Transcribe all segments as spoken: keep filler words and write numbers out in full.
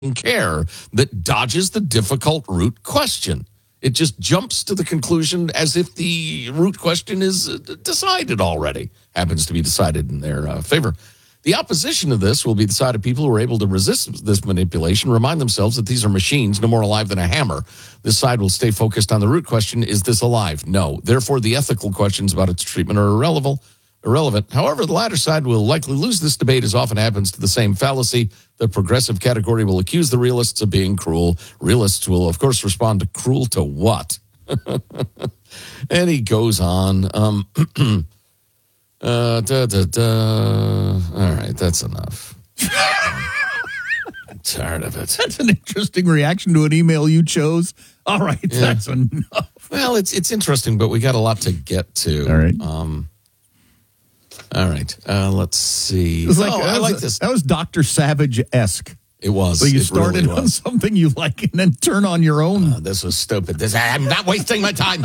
care that dodges the difficult root question. It just jumps to the conclusion as if the root question is uh, decided already, happens to be decided in their uh, favor. The opposition to this will be the side of people who are able to resist this manipulation, remind themselves that these are machines, no more alive than a hammer. This side will stay focused on the root question, is this alive? No. Therefore, the ethical questions about its treatment are irrelevant. Irrelevant. However, the latter side will likely lose this debate, as often happens to the same fallacy. The progressive category will accuse the realists of being cruel. Realists will, of course, respond to cruel to what? And he goes on. Um, uh, da, da, da. All right, that's enough. I'm tired of it. That's an interesting reaction to an email you chose. All right, yeah. That's enough. Well, it's it's interesting, but we got a lot to get to. All right. Um, All right. Uh, let's see. It was like, oh, I was, like this. That was Doctor Savage-esque. It was. So you it started really on something you like and then turn on your own. Uh, this was stupid. This, I'm not wasting my time.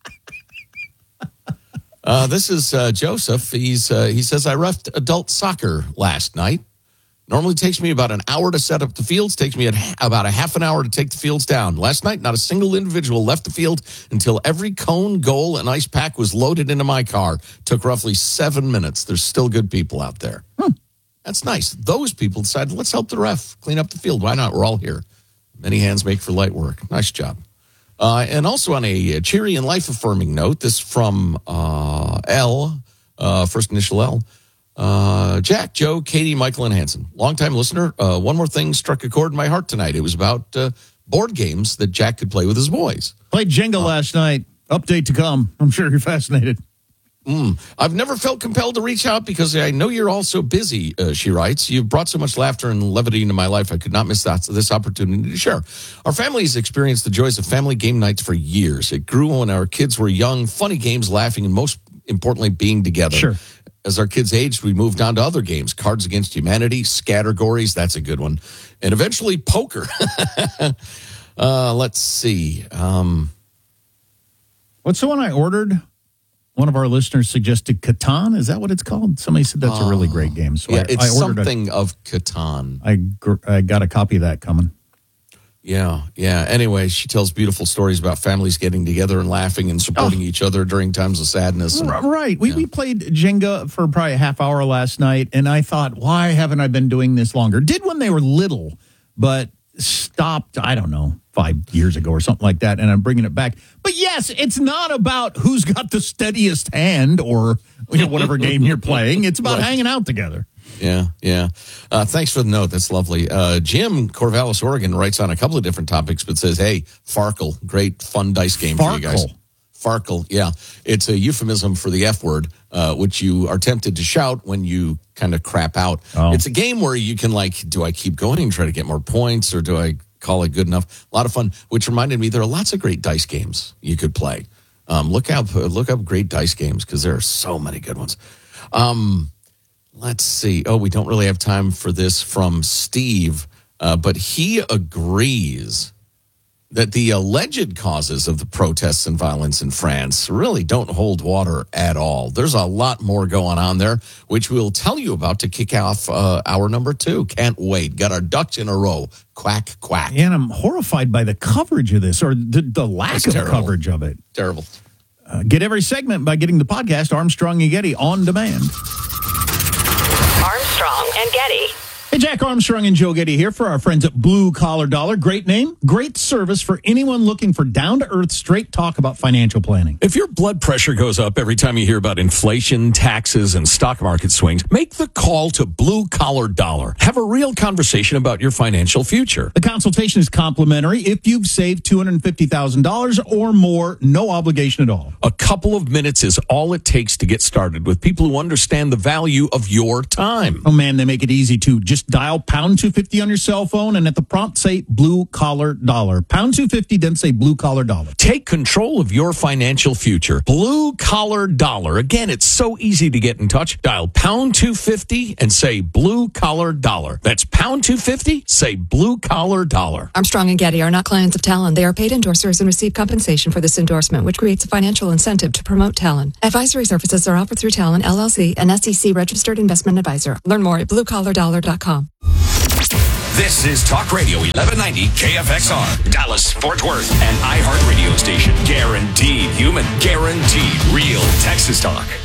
uh, this is uh, Joseph. He's uh, He says, I refed adult soccer last night. Normally takes me about an hour to set up the fields. Takes me about a half an hour to take the fields down. Last night, not a single individual left the field until every cone, goal, and ice pack was loaded into my car. Took roughly seven minutes. There's still good people out there. Hmm. That's nice. Those people decided, let's help the ref clean up the field. Why not? We're all here. Many hands make for light work. Nice job. Uh, and also on a cheery and life-affirming note, this from uh, L, uh, first initial L. Uh, Jack, Joe, Katie, Michael, and Hanson. Longtime listener. Uh, one more thing struck a chord in my heart tonight. It was about uh, board games that Jack could play with his boys. Played Jenga uh, last night. Update to come. I'm sure you're fascinated. Mm, I've never felt compelled to reach out because I know you're all so busy, uh, she writes. You've brought so much laughter and levity into my life. I could not miss that, this opportunity to share. Our family has experienced the joys of family game nights for years. It grew when our kids were young, funny games, laughing, and most importantly, being together. Sure. As our kids aged, we moved on to other games, Cards Against Humanity, Scattergories, that's a good one, and eventually poker. uh, let's see. Um, What's the one I ordered? One of our listeners suggested Catan. Is that what it's called? Somebody said that's uh, a really great game. So yeah, I, it's I ordered something a, of Catan. I, gr- I got a copy of that coming. Yeah, yeah. Anyway, she tells beautiful stories about families getting together and laughing and supporting oh. each other during times of sadness. And, right. We yeah. we played Jenga for probably a half hour last night, and I thought, why haven't I been doing this longer? Did when they were little, but stopped, I don't know, five years ago or something like that, and I'm bringing it back. But yes, it's not about who's got the steadiest hand or you know, whatever game you're playing. It's about right. hanging out together. Yeah, yeah. Uh, thanks for the note. That's lovely. Uh, Jim, Corvallis, Oregon, writes on a couple of different topics, but says, hey, Farkle, great fun dice game Farkle. for you guys. Farkle, yeah. It's a euphemism for the F word, uh, which you are tempted to shout when you kind of crap out. Oh. It's a game where you can, like, do I keep going and try to get more points, or do I call it good enough? A lot of fun, which reminded me there are lots of great dice games you could play. Um, look up, look up great dice games, because there are so many good ones. Um... Let's see. Oh, we don't really have time for this from Steve, uh, but he agrees that the alleged causes of the protests and violence in France really don't hold water at all. There's a lot more going on there, which we'll tell you about to kick off uh, hour number two. Can't wait. Got our ducks in a row. Quack, quack. And I'm horrified by the coverage of this, or the, the lack That's of terrible. coverage of it. Terrible. Uh, get every segment by getting the podcast Armstrong and Getty on demand. Armstrong and Getty. Hey, Jack Armstrong and Joe Getty here for our friends at Blue Collar Dollar. Great name, great service for anyone looking for down-to-earth, straight talk about financial planning. If your blood pressure goes up every time you hear about inflation, taxes, and stock market swings, make the call to Blue Collar Dollar. Have a real conversation about your financial future. The consultation is complimentary if you've saved two hundred fifty thousand dollars or more, no obligation at all. A couple of minutes is all it takes to get started with people who understand the value of your time. Oh, man, they make it easy, too. Just dial pound two fifty on your cell phone, and at the prompt say Blue Collar Dollar. Pound two fifty, then say Blue Collar Dollar. Take control of your financial future. Blue Collar Dollar. Again, it's so easy to get in touch. Dial pound two fifty and say Blue Collar Dollar. That's pound two fifty, say Blue Collar Dollar. Armstrong and Getty are not clients of Talon. They are paid endorsers and receive compensation for this endorsement, which creates a financial incentive to promote Talon. Advisory services are offered through Talon, L L C, an S E C registered investment advisor. Learn more at blue collar dollar dot com. This is Talk Radio eleven ninety K F X R, Dallas, Fort Worth, an iHeart radio station. Guaranteed human, guaranteed real Texas talk.